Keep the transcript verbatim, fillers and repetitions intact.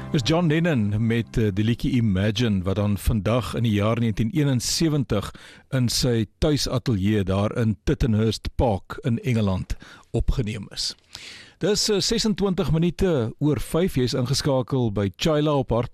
Is John Lennon met uh, die liedjie Imagine, wat dan vandag in die jaar negentien eenensewentig in sy tuisatelier daar in Tittenhurst Park in Engeland opgeneem is. Dis uh, sesentwintig minute oor vyf, jy is ingeskakel by Chila op Hart